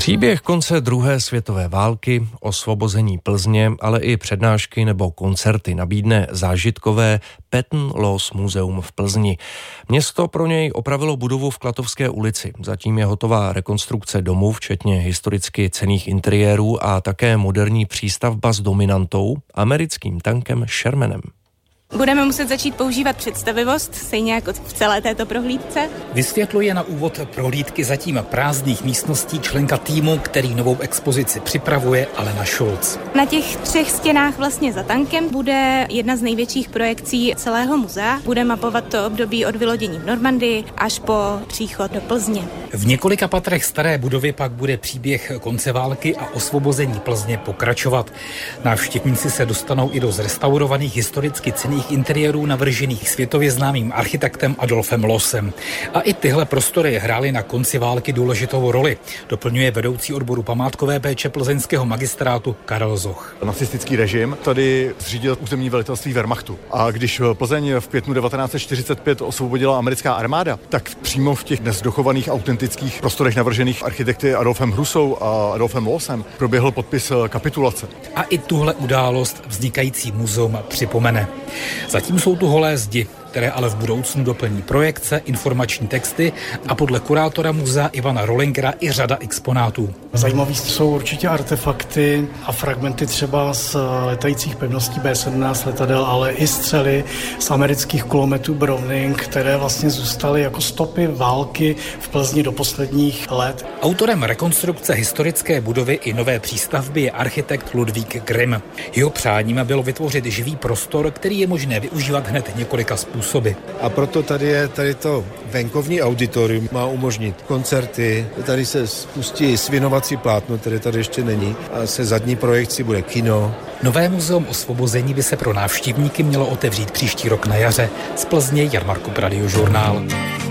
Příběh konce druhé světové války, osvobození Plzně, ale i přednášky nebo koncerty nabídne zážitkové Patent Loss Museum v Plzni. Město pro něj opravilo budovu v Klatovské ulici. Zatím je hotová rekonstrukce domu, včetně historicky cenných interiérů a také moderní přístavba s dominantou, americkým tankem Shermanem. Budeme muset začít používat představivost, stejně jako v celé této prohlídce. Vysvětluje na úvod prohlídky zatím prázdných místností členka týmu, který novou expozici připravuje, Alena Schulz. Na těch 3 stěnách vlastně za tankem bude jedna z největších projekcí celého muzea. Bude mapovat to období od vylodění v Normandii až po příchod do Plzně. V několika patrech staré budovy pak bude příběh konce války a osvobození Plzně pokračovat. Návštěvníci se dostanou i do zrestaurovaných historicky cenných interiérů navržených světově známým architektem Adolfem Lossem. A i tyhle prostory hrály na konci války důležitou roli, doplňuje vedoucí odboru památkové péče plzeňského magistrátu Karel Zoch. Nacistický režim tady zřídil územní velitelství Wehrmachtu. A když Plzeň v květnu 1945 osvobodila americká armáda, tak přímo v těch dnes dochovaných autentických prostorech navržených architekty Adolfem Hrusou a Adolfem Lossem proběhl podpis kapitulace. A i tuhle událost vznikající muzeum připomene. Zatím jsou tu holé zdi, které ale v budoucnu doplní projekce, informační texty a podle kurátora muzea Ivana Rollingera i řada exponátů. Zajímavý jsou určitě artefakty a fragmenty třeba z letajících pevností B-17 letadel, ale i střely z amerických kulometů Browning, které vlastně zůstaly jako stopy války v Plzni do posledních let. Autorem rekonstrukce historické budovy i nové přístavby je architekt Ludvík Grimm. Jeho přáním bylo vytvořit živý prostor, který je možné využívat hned několika způsoby. A proto tady to venkovní auditorium má umožnit koncerty, tady se spustí svinovací plátno, které tady ještě není, a se zadní projekcí bude kino. Nové muzeum osvobození by se pro návštěvníky mělo otevřít příští rok na jaře. Z Plzně Jarmarko, Radiožurnál.